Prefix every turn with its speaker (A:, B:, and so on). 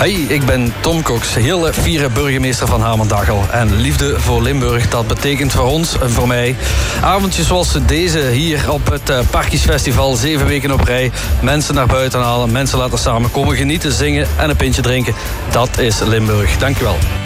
A: Hey, ik ben Tom Cox, hele fiere burgemeester van Hamendachel. En liefde voor Limburg, dat betekent voor ons en voor mij avondjes zoals deze hier op het Parkies Festival. 7 weken op rij. Mensen naar buiten halen, mensen laten samenkomen, genieten, zingen en een pintje drinken. Dat is Limburg. Dankjewel.